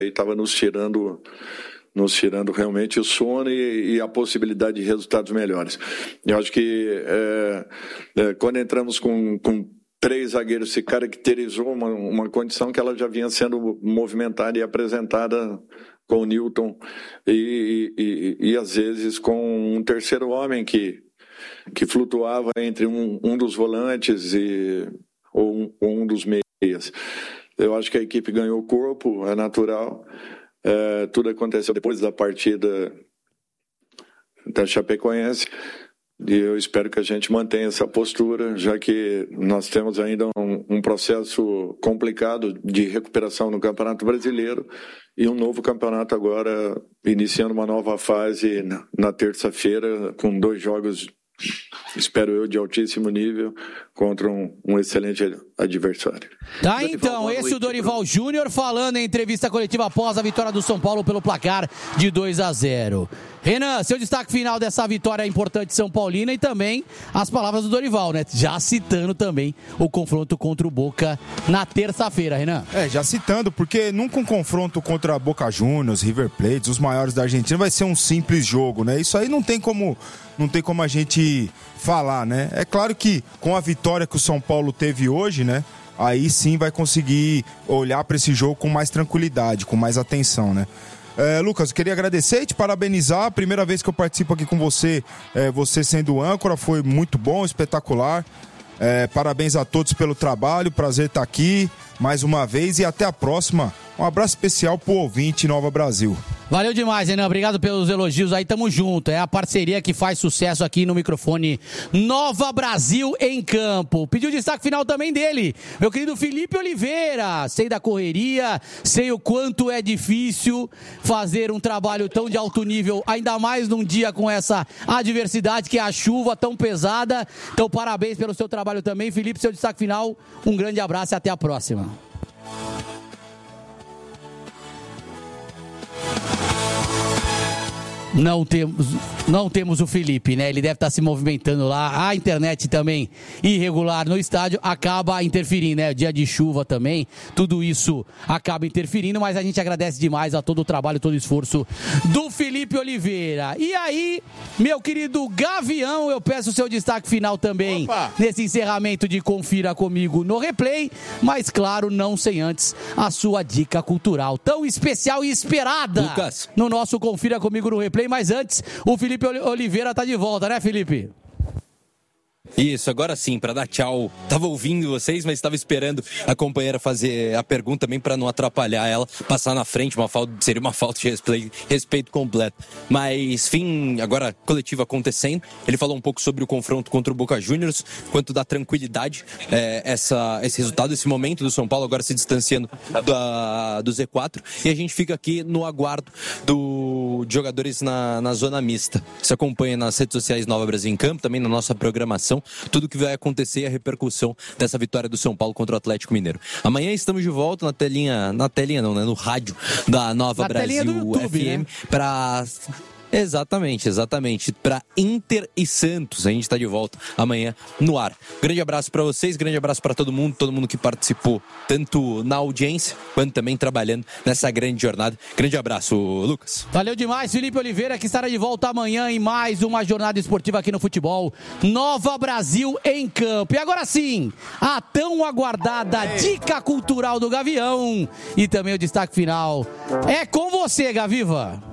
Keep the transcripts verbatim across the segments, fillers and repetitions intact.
estava nos tirando, nos tirando realmente o sono e, e a possibilidade de resultados melhores. Eu acho que é, é, quando entramos com, com três zagueiros, se caracterizou uma, uma condição que ela já vinha sendo movimentada e apresentada com o Newton e, e, e, e às vezes com um terceiro homem que, que flutuava entre um, um dos volantes e, ou, um, ou um dos meias. Eu acho que a equipe ganhou corpo, é natural. É, tudo aconteceu depois da partida da Chapecoense. E eu espero que a gente mantenha essa postura, já que nós temos ainda um, um processo complicado de recuperação no Campeonato Brasileiro e um novo campeonato agora, iniciando uma nova fase na, na terça-feira, com dois jogos, espero eu, de altíssimo nível, contra um, um excelente adversário. Tá, Dorival, então, esse é o Dorival Júnior falando em entrevista coletiva após a vitória do São Paulo pelo placar de dois a zero. Renan, seu destaque final dessa vitória importante São Paulina e também as palavras do Dorival, né? Já citando também o confronto contra o Boca na terça-feira, Renan. É, já citando, porque nunca um confronto contra Boca Juniors, River Plate, os maiores da Argentina, vai ser um simples jogo, né? Isso aí não tem como, não tem como a gente falar, né? É claro que com a vitória que o São Paulo teve hoje, né? Aí sim vai conseguir olhar para esse jogo com mais tranquilidade, com mais atenção, né? É, Lucas, eu queria agradecer e te parabenizar. A primeira vez que eu participo aqui com você, é, você sendo âncora, foi muito bom, espetacular. É, parabéns a todos pelo trabalho, prazer estar aqui mais uma vez e até a próxima. Um abraço especial pro ouvinte Nova Brasil. Valeu demais, Renan. Obrigado pelos elogios aí, tamo junto. É a parceria que faz sucesso aqui no microfone Nova Brasil em Campo. Pediu destaque final também dele, meu querido Felipe Oliveira. Sei da correria, sei o quanto é difícil fazer um trabalho tão de alto nível, ainda mais num dia com essa adversidade que é a chuva tão pesada. Então parabéns pelo seu trabalho também, Felipe. Seu destaque final, um grande abraço e até a próxima. Não temos, não temos o Felipe, né? Ele deve estar se movimentando lá. A internet também irregular no estádio acaba interferindo, né? Dia de chuva também, tudo isso acaba interferindo, mas a gente agradece demais a todo o trabalho, todo o esforço do Felipe Oliveira. E aí, meu querido Gavião, eu peço o seu destaque final também. Opa! Nesse encerramento de Confira Comigo no Replay, mas claro, não sem antes a sua dica cultural tão especial e esperada, Lucas, no nosso Confira Comigo no Replay. Mas antes, o Felipe Oliveira tá de volta, né, Felipe? Isso, agora sim, para dar tchau. Tava ouvindo vocês, mas estava esperando a companheira fazer a pergunta também para não atrapalhar ela, passar na frente, uma falta, seria uma falta de respeito, respeito completo. Mas, fim, agora coletiva acontecendo. Ele falou um pouco sobre o confronto contra o Boca Juniors, quanto da tranquilidade, é, essa, esse resultado, esse momento do São Paulo agora se distanciando da, do Z quatro. E a gente fica aqui no aguardo do, de jogadores na, na zona mista. Se acompanha nas redes sociais Nova Brasil em Campo, também na nossa programação, tudo que vai acontecer e a repercussão dessa vitória do São Paulo contra o Atlético Mineiro. Amanhã estamos de volta na telinha, na telinha não, né? No rádio da Nova na Brasil YouTube, F M, né? Para... Exatamente, exatamente. Para Inter e Santos, a gente está de volta amanhã no ar. Grande abraço para vocês, grande abraço para todo mundo, todo mundo que participou, tanto na audiência, quanto também trabalhando nessa grande jornada. Grande abraço, Lucas. Valeu demais, Felipe Oliveira, que estará de volta amanhã em mais uma jornada esportiva aqui no futebol. Nova Brasil em Campo. E agora sim, a tão aguardada dica cultural do Gavião e também o destaque final. É com você, Gaviva.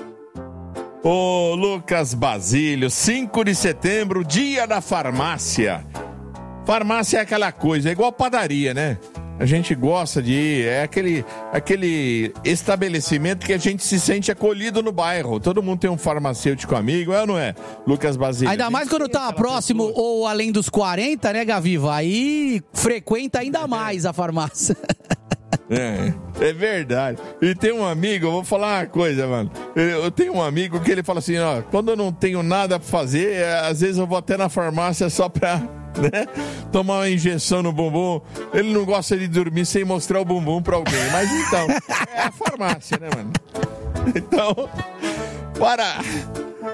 Ô Lucas Basílio, cinco de setembro, dia da farmácia. Farmácia é aquela coisa, é igual padaria, né? A gente gosta de ir, é aquele, aquele estabelecimento que a gente se sente acolhido no bairro. Todo mundo tem um farmacêutico amigo, é ou não é, Lucas Basílio? Ainda mais quando tá próximo pessoa. Ou além dos quarenta, né, Gaviva? Aí frequenta ainda mais a farmácia. É, é verdade. E tem um amigo, eu vou falar uma coisa, mano. Eu tenho um amigo que ele fala assim, ó, quando eu não tenho nada pra fazer, é, às vezes eu vou até na farmácia só pra, né, tomar uma injeção no bumbum. Ele não gosta de dormir sem mostrar o bumbum pra alguém. Mas então, é a farmácia, né, mano? Então, para...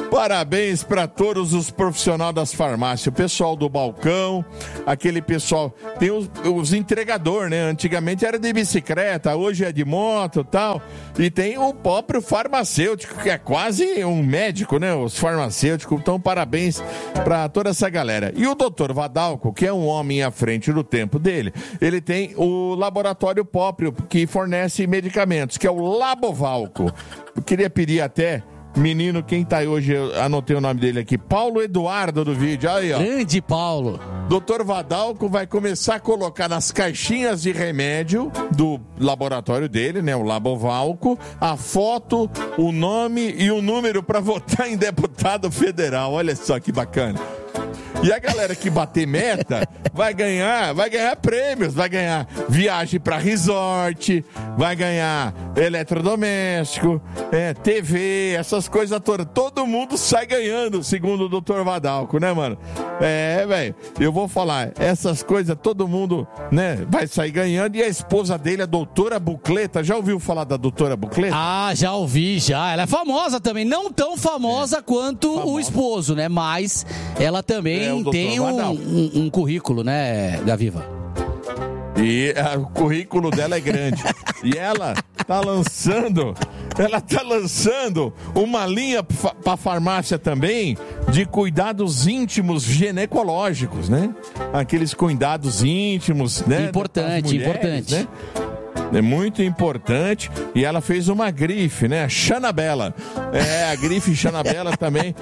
Parabéns para todos os profissionais das farmácias, o pessoal do balcão, aquele pessoal, tem os, os entregadores, né? Antigamente era de bicicleta, hoje é de moto e tal, e tem o próprio farmacêutico, que é quase um médico, né? Os farmacêuticos, então parabéns para toda essa galera. E o doutor Vadalco, que é um homem à frente do tempo dele, ele tem o laboratório próprio que fornece medicamentos, que é o Labovalco. Eu queria pedir até... Menino, quem tá aí hoje, eu anotei o nome dele aqui, Paulo Eduardo do vídeo, aí ó. Grande Paulo. doutor Vadalco vai começar a colocar nas caixinhas de remédio do laboratório dele, né, o Labovalco, a foto, o nome e o número para votar em deputado federal, olha só que bacana. E a galera que bater meta vai ganhar, vai ganhar prêmios, vai ganhar viagem para resort, vai ganhar eletrodoméstico, é, T V, essas coisas todas. Todo mundo sai ganhando, segundo o doutor Vadalco, né, mano? É, velho, eu vou falar, essas coisas todo mundo, né, vai sair ganhando. E a esposa dele, a doutora Bucleta, já ouviu falar da doutora Bucleta? Ah, já ouvi, já. Ela é famosa também, não tão famosa é. quanto famosa. O esposo, né? Mas ela também é, tem um, um, um currículo, né, Gaviva? E a, o currículo dela é grande. E ela tá lançando, ela tá lançando uma linha para farmácia também de cuidados íntimos ginecológicos, né? Aqueles cuidados íntimos, né? Importante, mulheres, importante. Né? É muito importante. E ela fez uma grife, né? Xanabela. É, a grife Xanabela também.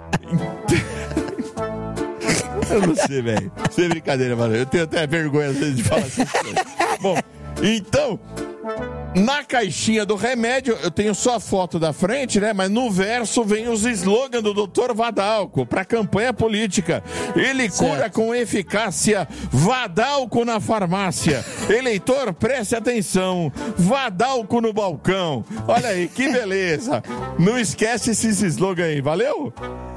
Eu não sei, velho. Sem brincadeira, mano. Eu tenho até vergonha às vezes de falar essas coisas. Bom, então, na caixinha do remédio, eu tenho só a foto da frente, né? Mas no verso vem os slogans do doutor Vadalco para campanha política. Ele cura certo. Com eficácia. Vadalco na farmácia. Eleitor, preste atenção. Vadalco no balcão. Olha aí, que beleza. Não esquece esses slogans aí, valeu?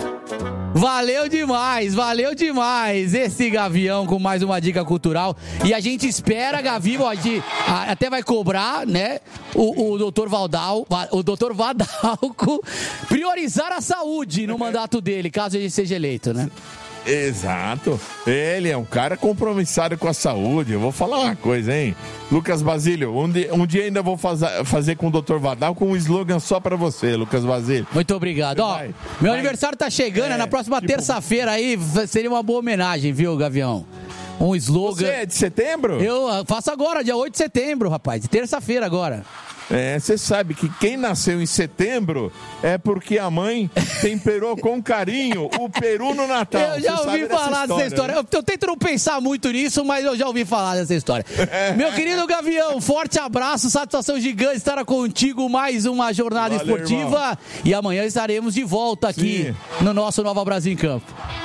Valeu demais, valeu demais esse Gavião com mais uma dica cultural. E a gente espera, Gavião, a gente até vai cobrar, né, o, o doutor Vadal, o doutor Vadalco priorizar a saúde no mandato dele, caso ele seja eleito, né? Exato, ele é um cara compromissado com a saúde. Eu vou falar uma coisa, hein, Lucas Basílio, um dia, um dia ainda vou fazer, fazer com o doutor Vadal com um slogan só pra você, Lucas Basílio. Muito obrigado. Ó, vai, meu vai. aniversário tá chegando, é, na próxima tipo... terça-feira aí seria uma boa homenagem, viu, Gavião? Um slogan. Você é de setembro? Eu faço agora, dia oito de setembro, rapaz, terça-feira agora. É, você sabe que quem nasceu em setembro é porque a mãe temperou com carinho o peru no Natal. Eu já ouvi falar dessa história. Né? Eu, eu tento não pensar muito nisso, mas eu já ouvi falar dessa história. É. Meu querido Gavião, forte abraço, satisfação gigante estar contigo mais uma jornada Valeu, esportiva. Irmão. E amanhã estaremos de volta aqui Sim. no nosso Nova Brasil em Campo.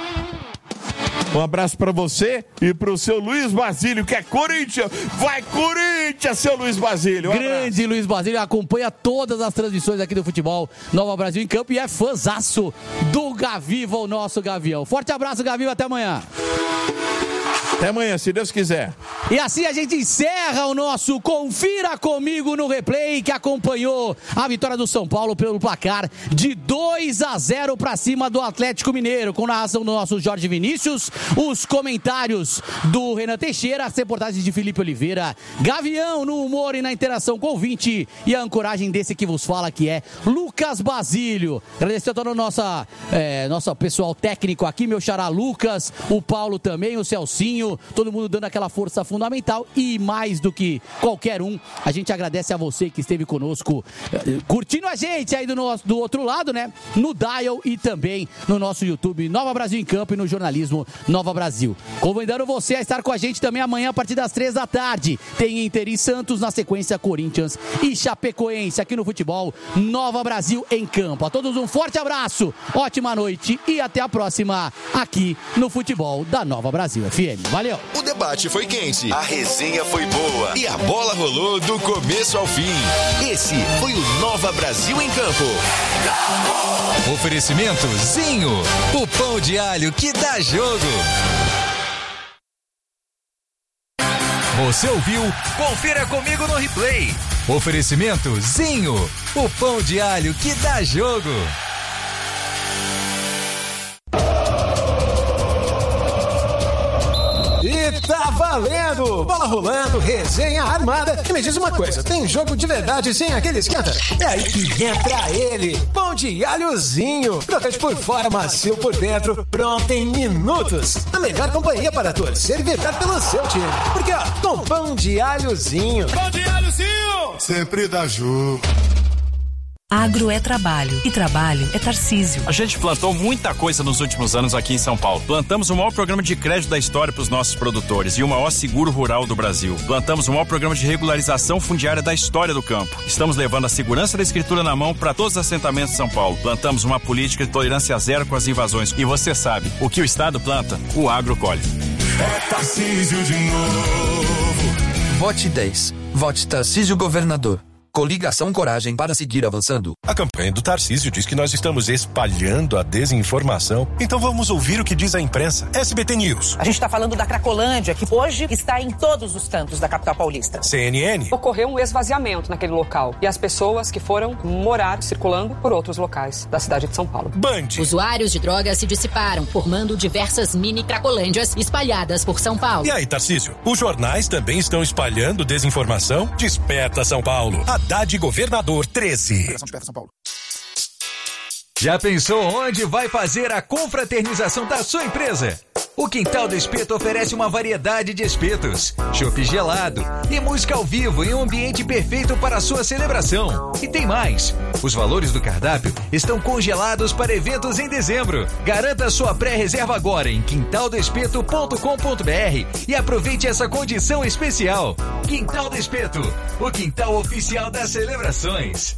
Um abraço pra você e pro seu Luiz Basílio, que é Corinthians. Vai, Corinthians, seu Luiz Basílio. Um Grande abraço. Luiz Basílio, acompanha todas as transmissões aqui do futebol Nova Brasil em Campo e é fãzaço do Gaviva, o nosso Gavião. Forte abraço, Gaviva, até amanhã. Até amanhã, se Deus quiser. E assim a gente encerra o nosso Confira Comigo no Replay, que acompanhou a vitória do São Paulo pelo placar de dois a zero para cima do Atlético Mineiro, com narração do nosso Jorge Vinícius, os comentários do Renan Teixeira, as reportagens de Felipe Oliveira, Gavião no humor e na interação com o ouvinte e a ancoragem desse que vos fala, que é Lucas Basílio. Agradecer a todo o nosso é, nosso pessoal técnico aqui, meu xará Lucas, o Paulo também, o Celcinho, todo mundo dando aquela força fundamental e mais do que qualquer um, a gente agradece a você que esteve conosco, curtindo a gente aí do, nosso, do outro lado, né? No Dial e também no nosso YouTube Nova Brasil em Campo e no jornalismo Nova Brasil. Convidando você a estar com a gente também amanhã a partir das três da tarde. Tem Inter e Santos, na sequência Corinthians e Chapecoense aqui no futebol Nova Brasil em Campo. A todos um forte abraço, ótima noite e até a próxima aqui no futebol da Nova Brasil F M. Valeu! O debate foi quente, a resenha foi boa e a bola rolou do começo ao fim. Esse foi o Nova Brasil em Campo. Oferecimento Zinho, o pão de alho que dá jogo. Você ouviu? Confira comigo no replay. Oferecimento Zinho, o pão de alho que dá jogo. tá valendo! Bola rolando, resenha armada. E me diz uma coisa, tem jogo de verdade sem aquele esquenta? É aí que entra ele, pão de alhozinho. Crocante por fora, macio por dentro, pronto em minutos. A melhor companhia para torcer e vibrar pelo seu time. Porque ó, com pão de alhozinho. Pão de alhozinho! Sempre dá jogo. Agro é trabalho e trabalho é Tarcísio. A gente plantou muita coisa nos últimos anos aqui em São Paulo. Plantamos o maior programa de crédito da história para os nossos produtores e o maior seguro rural do Brasil. Plantamos o maior programa de regularização fundiária da história do campo. Estamos levando a segurança da escritura na mão para todos os assentamentos de São Paulo. Plantamos uma política de tolerância zero com as invasões. E você sabe, o que o Estado planta, o agro colhe. É Tarcísio de novo. Vote dez. Vote Tarcísio Governador. Coligação Coragem para seguir avançando. A campanha do Tarcísio diz que nós estamos espalhando a desinformação. Então vamos ouvir o que diz a imprensa. S B T News. A gente está falando da Cracolândia, que hoje está em todos os cantos da capital paulista. C N N. Ocorreu um esvaziamento naquele local e as pessoas que foram morar circulando por outros locais da cidade de São Paulo. Band. Usuários de drogas se dissiparam, formando diversas mini Cracolândias espalhadas por São Paulo. E aí, Tarcísio? Os jornais também estão espalhando desinformação? Desperta São Paulo. Haddad Governador treze. Já pensou onde vai fazer a confraternização da sua empresa? O Quintal do Espeto oferece uma variedade de espetos, chopp gelado e música ao vivo em um ambiente perfeito para a sua celebração. E tem mais! Os valores do cardápio estão congelados para eventos em dezembro. Garanta sua pré-reserva agora em quintal do espeto ponto com ponto b r e aproveite essa condição especial. Quintal do Espeto, o quintal oficial das celebrações.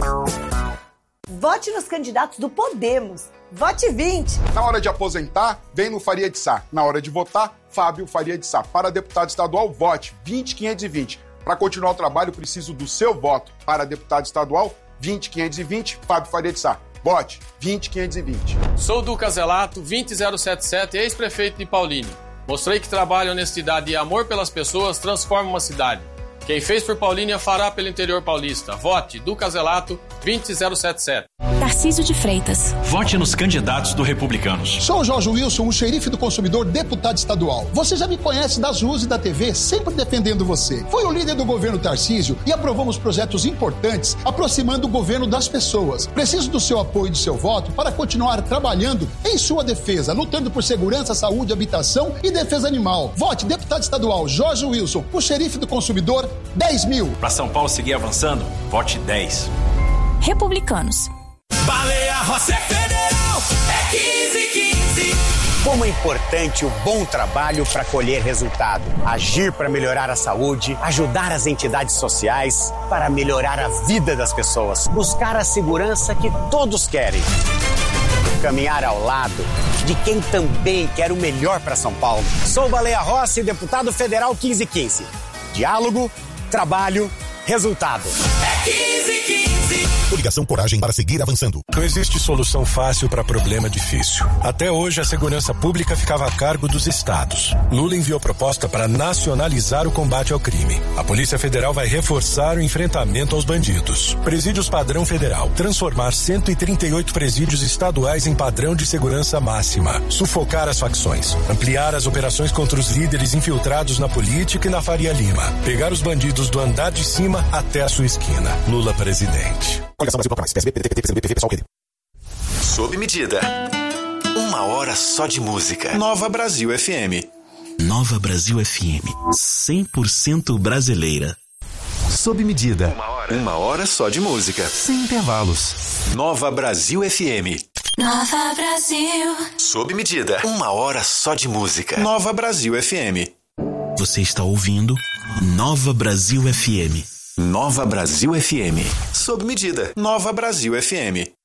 Vote nos candidatos do Podemos. Vote vinte. Na hora de aposentar, vem no Faria de Sá. Na hora de votar, Fábio Faria de Sá. Para deputado estadual, vote vinte quinhentos e vinte. Para continuar o trabalho, preciso do seu voto. Para deputado estadual, vinte quinhentos e vinte, Fábio Faria de Sá. Vote vinte quinhentos e vinte. Sou Duca Zelato, vinte mil setenta e sete, ex-prefeito de Paulínia. Mostrei que trabalho, honestidade e amor pelas pessoas transforma uma cidade. Quem fez por Paulínia fará pelo interior paulista. Vote Duca Zelato, vinte mil setenta e sete. Tarcísio de Freitas. Vote nos candidatos do Republicanos. Sou o Jorge Wilson, o xerife do consumidor, deputado estadual. Você já me conhece das ruas e da T V, sempre defendendo você. Fui o líder do governo Tarcísio e aprovamos projetos importantes, aproximando o governo das pessoas. Preciso do seu apoio e do seu voto para continuar trabalhando em sua defesa, lutando por segurança, saúde, habitação e defesa animal. Vote deputado estadual Jorge Wilson, o xerife do consumidor, dez mil. Para São Paulo seguir avançando, vote dez. Republicanos. Baleia Rossi Federal é quinze quinze. Como é importante o bom trabalho para colher resultado. Agir para melhorar a saúde, ajudar as entidades sociais, para melhorar a vida das pessoas. Buscar a segurança que todos querem. Caminhar ao lado de quem também quer o melhor para São Paulo. Sou Baleia Rossi, deputado federal quinze quinze. Diálogo, trabalho, resultado. É quinze quinze. Coligação Coragem para seguir avançando. Não existe solução fácil para problema difícil. Até hoje, a segurança pública ficava a cargo dos estados. Lula enviou proposta para nacionalizar o combate ao crime. A Polícia Federal vai reforçar o enfrentamento aos bandidos. Presídios padrão federal. Transformar cento e trinta e oito presídios estaduais em padrão de segurança máxima. Sufocar as facções. Ampliar as operações contra os líderes infiltrados na política e na Faria Lima. Pegar os bandidos do andar de cima até a sua esquina. Lula presidente. Sob medida. Uma hora só de música. Nova Brasil F M. Nova Brasil F M. cem por cento brasileira. Sob medida. Uma hora. Uma hora só de música. Sem intervalos. Nova Brasil F M. Nova Brasil. Sob medida. Uma hora só de música. Nova Brasil F M. Você está ouvindo Nova Brasil F M. Nova Brasil F M. Sob medida. Nova Brasil F M.